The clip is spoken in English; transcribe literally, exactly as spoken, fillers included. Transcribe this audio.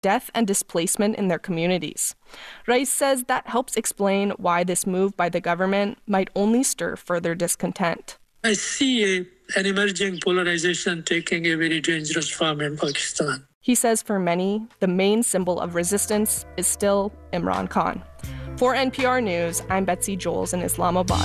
death and displacement in their communities. Rice says that helps explain why this move by the government might only stir further discontent. I see a, an emerging polarization taking a very dangerous form in Pakistan. He says for many, the main symbol of resistance is still Imran Khan. For N P R News, I'm Betsy Joels in Islamabad.